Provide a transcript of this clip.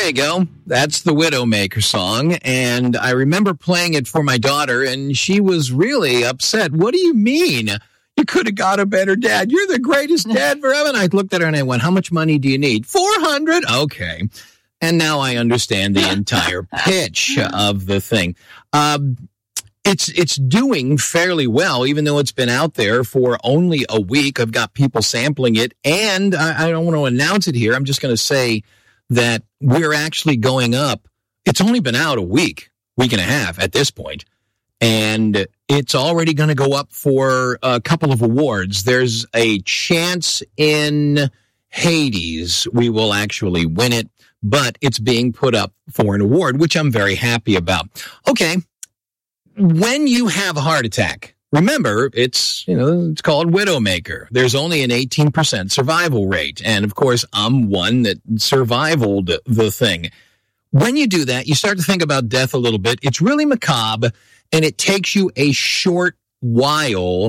you go. That's the Widowmaker song. And I remember playing it for my daughter, and she was really upset. What do you mean? You could have got a better dad. You're the greatest dad forever. And I looked at her and I went, how much money do you need? $400. Okay. And now I understand the entire pitch of the thing. It's doing fairly well, even though it's been out there for only a week. I've got people sampling it, and I don't want to announce it here. I'm just going to say that we're actually going up. It's only been out a week and a half at this point, and it's already going to go up for a couple of awards. There's a chance in Hades we will actually win it, but it's being put up for an award, which I'm very happy about. Okay. When you have a heart attack, remember, it's called Widowmaker. There's only an 18% survival rate. And of course, I'm one that survivaled the thing. When you do that, you start to think about death a little bit. It's really macabre, and it takes you a short while